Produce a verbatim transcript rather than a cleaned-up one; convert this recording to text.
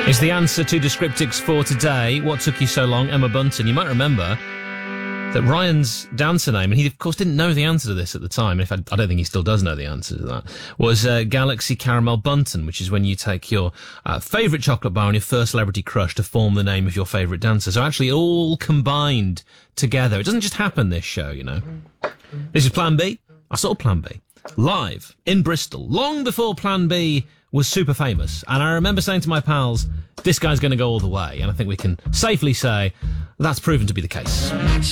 Is the answer to Descriptics for today. What took you so long, Emma Bunton? You might remember that Ryan's dancer name, and he of course didn't know the answer to this at the time, in fact I don't think he still does know the answer to that, was uh, Galaxy Caramel Bunton, which is when you take your uh, favourite chocolate bar and your first celebrity crush to form the name of your favourite dancer. So actually all combined together. It doesn't just happen, this show, you know. This is Plan B. I saw Plan B live in Bristol, long before Plan B was super famous. And I remember saying to my pals, this guy's going to go all the way. And I think we can safely say that's proven to be the case.